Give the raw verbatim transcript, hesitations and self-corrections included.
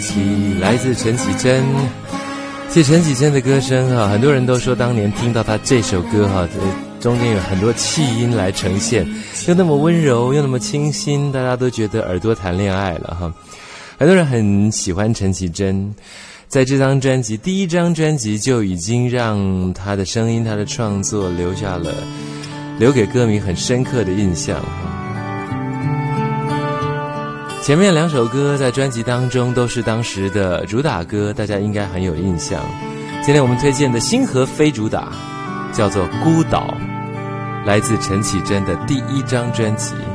起，来自陈绮贞。其实陈绮贞的歌声哈，很多人都说当年听到她这首歌哈，中间有很多气音来呈现，又那么温柔又那么清新，大家都觉得耳朵谈恋爱了哈。很多人很喜欢陈绮贞，在这张专辑第一张专辑就已经让她的声音、她的创作留下了留给歌迷很深刻的印象。前面两首歌在专辑当中都是当时的主打歌，大家应该很有印象。今天我们推荐的星河非主打叫做《孤岛》，来自陈绮贞的第一张专辑。